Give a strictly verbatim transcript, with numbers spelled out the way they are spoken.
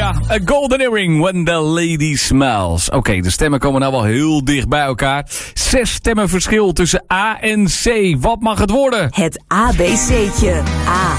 Ja, a golden earring when the lady smiles. Oké, okay, de stemmen komen nou wel heel dicht bij elkaar. Zes stemmen verschil tussen A en C. Wat mag het worden? Het A B C'tje. A.